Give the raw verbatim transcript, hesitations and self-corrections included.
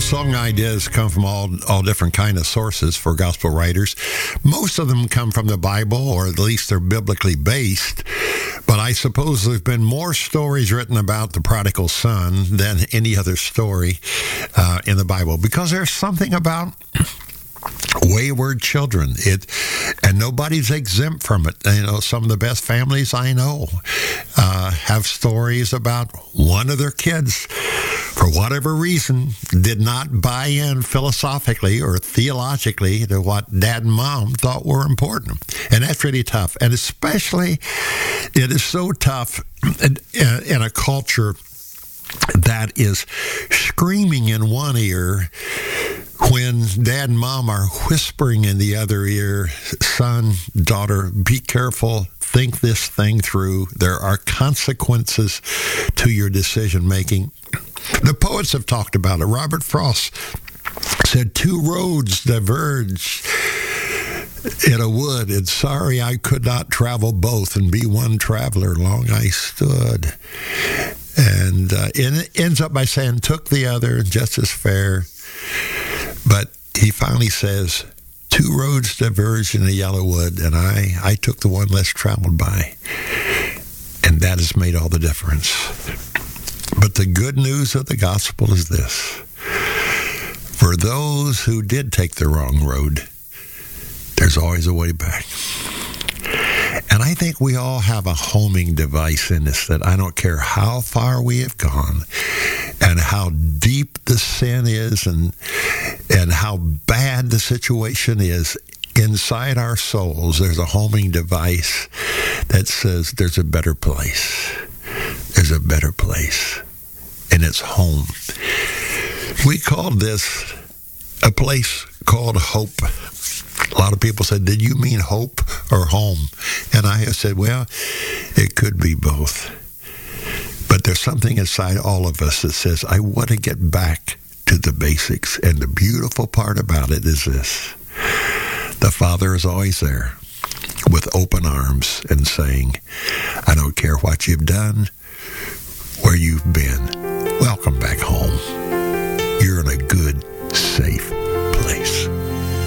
song ideas come from all all different kind of sources for gospel writers. Most of them come from the Bible, or at least they're biblically based. But I suppose there's been more stories written about the prodigal son than any other story uh, in the Bible, because there's something about wayward children. It and nobody's exempt from it. You know, some of the best families I know uh, have stories about one of their kids, for whatever reason, did not buy in philosophically or theologically to what dad and mom thought were important. And that's really tough. And especially, it is so tough in, in a culture that is screaming in one ear when dad and mom are whispering in the other ear, son, daughter, be careful, think this thing through. There are consequences to your decision making. The poets have talked about it. Robert Frost said, two roads diverge in a wood, and sorry I could not travel both, and be one traveler long I stood. And uh, it ends up by saying, took the other, just as fair. But he finally says, two roads diverged in a yellow wood, and I, I took the one less traveled by. And that has made all the difference. But the good news of the gospel is this. For those who did take the wrong road, there's always a way back. And I think we all have a homing device in us, that I don't care how far we have gone and how deep the sin is and and how bad the situation is, inside our souls there's a homing device that says there's a better place. There's a better place, and it's home. We called this a place called hope. A lot of people said, did you mean hope or home? And I have said, well, it could be both. But there's something inside all of us that says, I want to get back to the basics. And the beautiful part about it is this. The Father is always there with open arms and saying, I don't care what you've done, where you've been. Welcome back home. You're in a good, safe